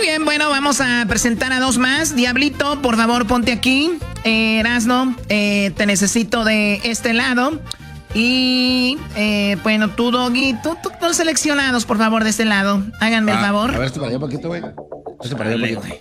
bien, bueno, vamos a presentar a dos más. Diablito, por favor, ponte aquí. Erasno, te necesito de este lado. Y, bueno, tú, Doggy, tú seleccionados, por favor, de este lado. Háganme el favor. A ver, esto para allá un poquito, güey. Esto para allá un poquito.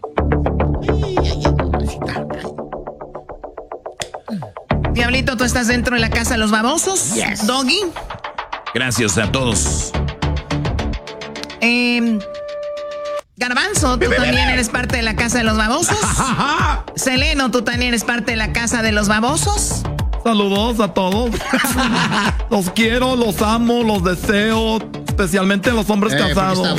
Diablito, tú estás dentro de la casa de los babosos. Yes. Doggy. Gracias a todos. Garbanzo, tú también eres parte de la casa de los babosos. Seleno, tú también eres parte de la casa de los babosos. Saludos a todos. Los quiero, los amo, los deseo, especialmente a los hombres casados.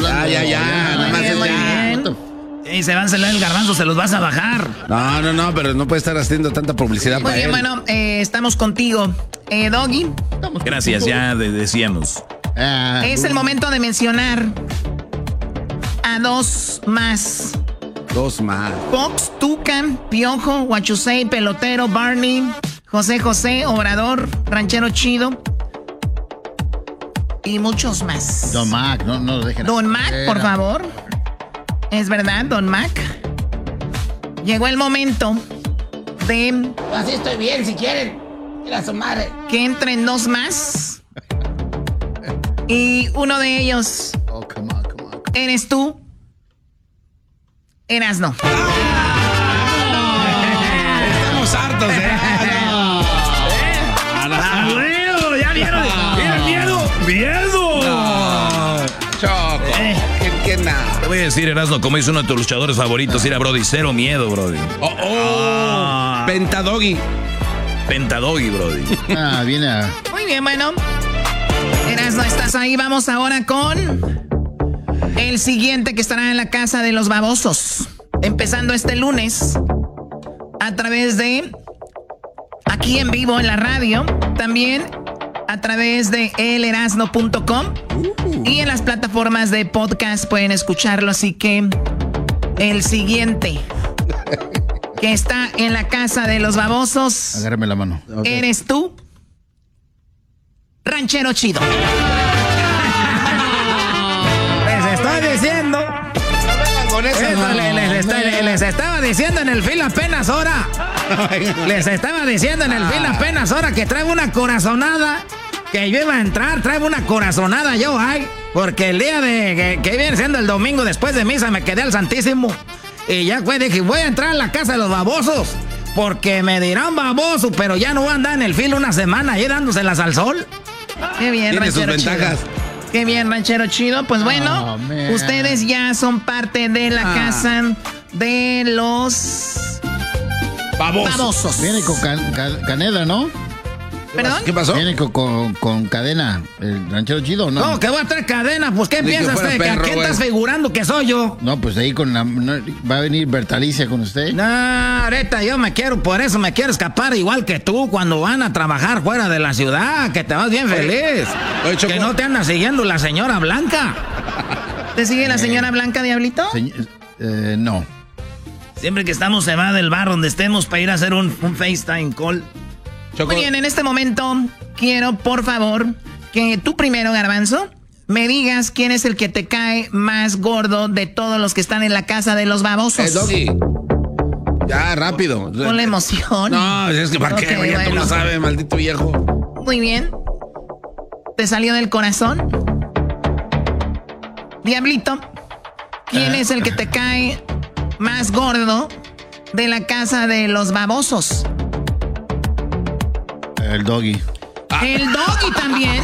Y se van a celar el Garbanzo, se los vas a bajar. No, pero no puede estar haciendo tanta publicidad Muy para bien, él. bueno, estamos contigo. Doggy. Gracias, ya decíamos. Es el momento de mencionar a dos más. Dos más. Fox, Tucan, Piojo, Huachusei, Pelotero, Barney, José, Obrador, Ranchero Chido y muchos más. Don Mac, no lo dejen. Don Mac, por favor. Es verdad, Don Mac. Llegó el momento de... Así estoy bien, si quieren. Mira su madre. Que entren dos más. Y uno de ellos... Oh, come on. Eres tú. Erasno. Estamos hartos, ¡Ya vieron! ¡Miedo! Choco. ¿Qué nada? Te voy a decir, Erasno, como dice uno de tus luchadores favoritos, era Brody, cero miedo, Brody. Pentadoggy. Pentadoggy, Brody. Viene a... Muy bien, bueno. Erasno, estás ahí. Vamos ahora con el siguiente que estará en la casa de los babosos. Empezando este lunes a través de aquí en vivo en la radio. También a través de elerasno.com y en las plataformas de podcast pueden escucharlo. Así que el siguiente que está en la casa de los babosos. Agárrame la mano. Eres tú, Ranchero Chido. Les estoy diciendo. Les estaba diciendo en el film apenas ahora. Les estaba diciendo en el film apenas ahora que traigo una corazonada. Que yo iba a entrar, traigo una corazonada yo, porque el día de que viene siendo el domingo después de misa me quedé al Santísimo. Y ya dije, voy a entrar a la casa de los babosos. Porque me dirán baboso, pero ya no voy a andar en el filo una semana ahí dándoselas al sol. Qué bien, Tiene sus Ranchero ventajas. Chido. Qué bien, Ranchero Chido. Pues bueno, ustedes ya son parte de la casa de los babosos. Viene con canela, ¿no? ¿Perdón? ¿Qué pasó? Viene con cadena. ¿El Ranchero Chido o no? No, que voy a traer cadena. Pues, ¿qué Ni que piensas? fuera ¿Que perro, ¿a quién güey. estás figurando que soy yo? No, pues ahí con la... ¿Va a venir Bertalicia con usted? No, ahorita yo por eso me quiero escapar igual que tú cuando van a trabajar fuera de la ciudad, que te vas bien feliz. Oye, Choco. Que no te anda siguiendo la señora Blanca. ¿Te sigue la señora Blanca, Diablito? No. Siempre que estamos se va del bar donde estemos para ir a hacer un FaceTime call. Choco. Muy bien, en este momento quiero, por favor, que tú primero, Garbanzo, me digas quién es el que te cae más gordo de todos los que están en la casa de los babosos. Doggy. Ya, rápido. Con la emoción. No, es que ¿para qué? Ok, Ya tú bueno. lo sabes, maldito viejo. Muy bien. ¿Te salió del corazón? Diablito, ¿quién es el que te cae más gordo de la casa de los babosos? El Doggy. El Doggy también.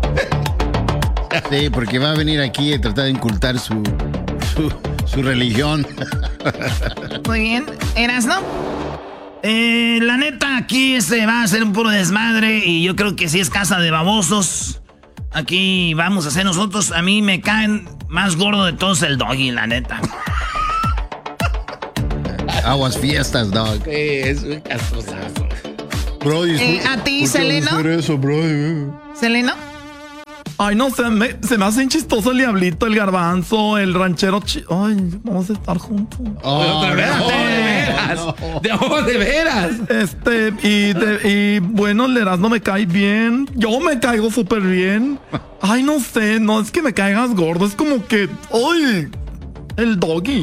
Sí, porque va a venir aquí a tratar de incultar su religión. Muy bien. ¿Erasno? La neta, aquí se va a hacer un puro desmadre y yo creo que si es casa de babosos, aquí vamos a hacer nosotros. A mí me caen más gordo de todos el Doggy, la neta. Aguas fiestas, Dog. Es un castrosazo. Brody, ¿a ti, Seleno? eso, Brody? ¿Seleno? Ay, no sé, se me hacen chistoso el Diablito, el Garbanzo, el Ranchero Chido. Ay, vamos a estar juntos. Otra vez. De veras. Y bueno, el Erasmo me cae bien. Yo me caigo súper bien. Ay, no sé, no es que me caigas gordo, es como que. ¡Ay! El doggy.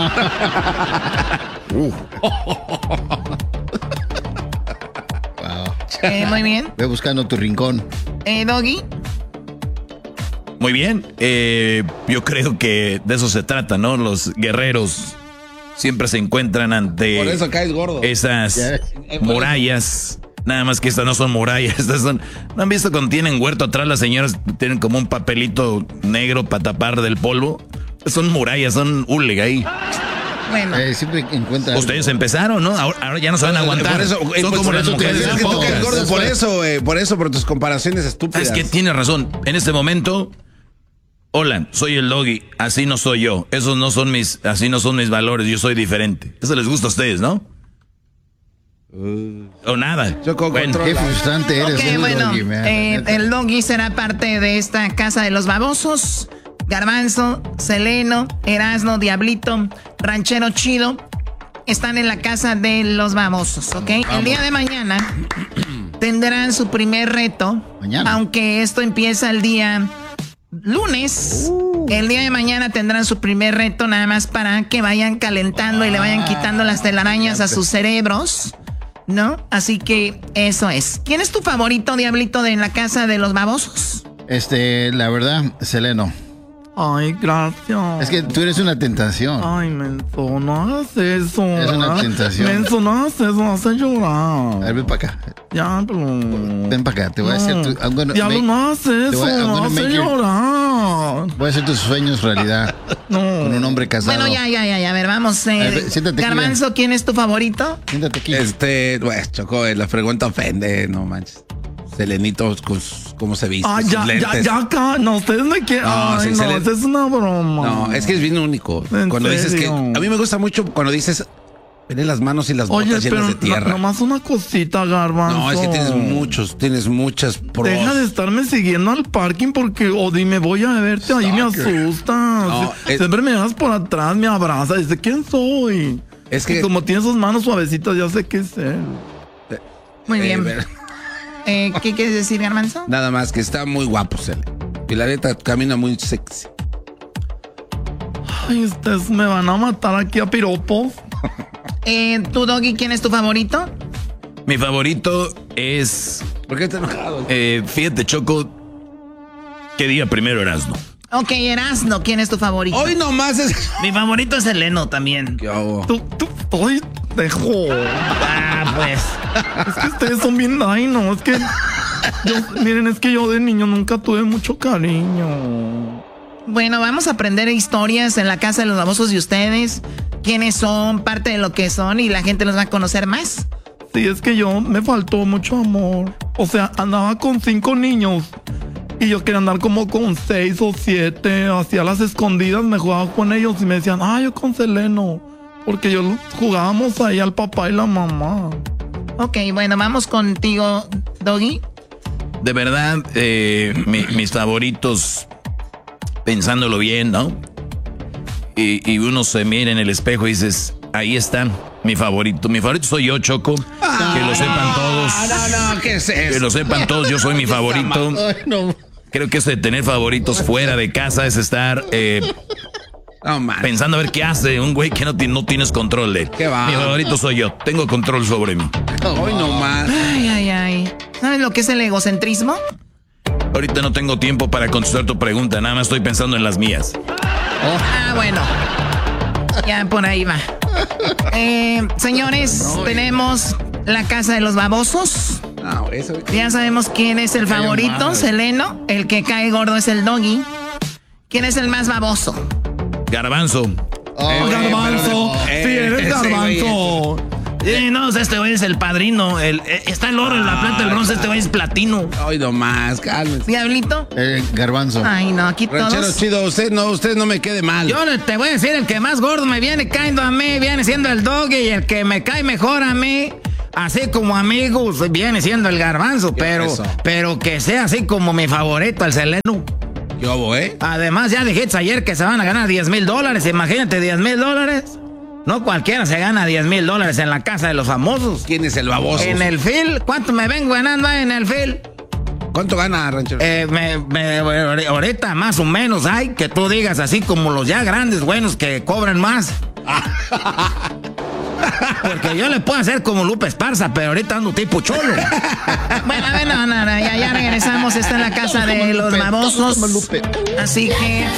Muy bien. Ve buscando tu rincón. Doggy. Muy bien. Yo creo que de eso se trata, ¿no? Los guerreros siempre se encuentran ante Por eso caes gordo. esas murallas. Nada más que estas no son murallas. Estas son. ¿No han visto cuando tienen huerto atrás las señoras tienen como un papelito negro para tapar del polvo? Son murallas, son hule ahí. Bueno. Siempre encuentra. Ustedes empezaron, ¿no? Ahora ya no se van a aguantar. Por eso, son como las mujeres. Es que tú caes gordo por eso, por tus comparaciones estúpidas. Es que tienes razón. En este momento, hola, soy el doggy. Así no soy yo. Así no son mis valores. Yo soy diferente. Eso les gusta a ustedes, ¿no? O nada. Yo con Bueno, control. Qué frustrante eres. Ok, bueno, Doggy, man. el doggy será parte de esta casa de los babosos. Garbanzo, Seleno, Erasno, Diablito, Ranchero Chido están en la casa de los babosos, ¿ok? El día de mañana tendrán su primer reto. Mañana. Aunque esto empieza el día lunes. El día de mañana tendrán su primer reto nada más para que vayan calentando y le vayan quitando las telarañas a sus cerebros, ¿no? Así que eso es. ¿Quién es tu favorito, Diablito, de en la casa de los babosos? La verdad, Seleno. Ay, gracias. Es que tú eres una tentación. Ay, menso, no hagas eso. Es una tentación. Menso, no hagas eso, me hace A llorar. ver, ven para acá. Ya, pero... Ven para acá. Te voy a hacer tu. Diablo, no hagas eso, me hace llorar. Voy a hacer tus sueños realidad. No. Con un hombre casado. Bueno, ya. A ver, vamos. siéntate aquí, Garbanzo, ¿quién es tu favorito? Siéntate aquí. Pues, Choco, la pregunta ofende, no manches. Selenito, ¿cómo se viste? Ay, sus ya, lentes. acá. No, ustedes me quieren. No, Ay, sí, no, esa es una broma. No, es que es bien único. ¿En Cuando dices que. serio? A mí me gusta mucho cuando dices. Ven las manos y las Oye, botas llenas pero de tierra. nomás una cosita, Garbanzo. No, es que tienes muchas pros. Deja de estarme siguiendo al parking porque, dime, voy a verte ahí, me asustas. No, Siempre me das por atrás, me abrazas, dice, ¿quién soy? Es que- Y como tiene sus manos suavecitas, ya sé qué es él. Muy bien. ver, ¿Qué quieres decir, Garbanzo? Nada más que está muy guapo, Sele. Y la neta camina muy sexy. Ay, ustedes me van a matar aquí a piropos. ¿Tu doggy, quién es tu favorito? mi favorito es. ¿Por qué estás enojado? Fíjate, Choco. ¿Qué día primero Erasmo? Ok, Erasno, ¿quién es tu favorito? Hoy nomás es. Mi favorito es Seleno también. ¿Qué hago? Ay, dejo. Ah, pues. Es que ustedes son bien, ay, no, es que. Miren, es que yo de niño nunca tuve mucho cariño. Bueno, vamos a aprender historias en la casa de los babosos de ustedes. Quiénes son, parte de lo que son, y la gente los va a conocer más. Sí, es que me faltó mucho amor. O sea, andaba con 5 niños. Y yo quería andar como con 6 o 7. Hacía las escondidas, me jugaba con ellos y me decían, yo con Seleno. Porque jugábamos ahí al papá y la mamá. Ok, bueno, vamos contigo, Doggy. De verdad, mis favoritos, pensándolo bien, ¿no? Y uno se mira en el espejo y dices, ahí está, mi favorito. Mi favorito soy yo, Choco. Que lo sepan todos. No, ¿qué es eso? Que lo sepan todos, yo soy mi favorito. Ay, no. Creo que eso de tener favoritos fuera de casa es estar No, man. pensando a ver qué hace un güey que no tienes control de él. ¿Qué va? Mi favorito soy yo, tengo control sobre mí. Hoy nomás. Ay. ¿Sabes lo que es el egocentrismo? Ahorita no tengo tiempo para contestar tu pregunta, nada más estoy pensando en las mías. Bueno. Ya por ahí va. Señores, tenemos la casa de los babosos. No, eso. Ya sabemos quién es el favorito, Seleno. El que cae gordo es el Doggy. ¿Quién es el más baboso? Garbanzo. Garbanzo. Sí, eres ese Garbanzo. No, este güey es el padrino. Está el oro en la plata, el bronce, este güey es platino. Hoy nomás, cálmese. Diablito. Garbanzo. Ay, no, aquí Ranchero todos. chido, usted no me quede mal. Yo te voy a decir, el que más gordo me viene cayendo a mí, viene siendo el Doggy, y el que me cae mejor a mí, así como amigos, viene siendo el Garbanzo, pero que sea así como mi favorito, el Seleno. ¿Qué hago, Además, ya dijiste ayer que se van a ganar $10,000. Imagínate, $10,000. No cualquiera se gana $10,000 en la casa de los famosos. ¿Quién es el baboso? En el Phil, ¿cuánto me vengo ganando ahí en el Phil? ¿Cuánto gana, ranchero? Ahorita más o menos hay que tú digas así como los ya grandes buenos que cobran más. Porque yo le puedo hacer como Lupe Esparza, pero ahorita ando tipo cholo. Bueno, a ver, no, ya regresamos. Está en la casa de los babosos. Así que...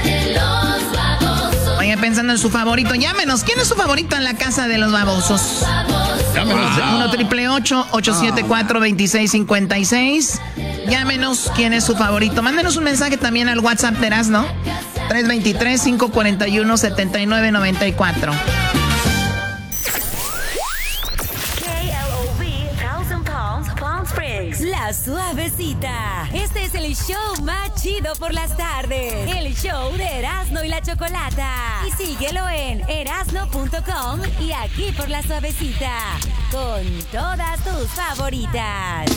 Oye, pensando en su favorito, llámenos. ¿Quién es su favorito en la casa de los babosos? Llámenos. 1-888-874-2656. Llámenos. ¿Quién es su favorito? Mándenos un mensaje también al WhatsApp de Erasno. 323-541-7994. La Suavecita. Este es el show más chido por las tardes. El show de Erasno y la Chocolata. Y síguelo en erasno.com y aquí por La Suavecita. Con todas tus favoritas.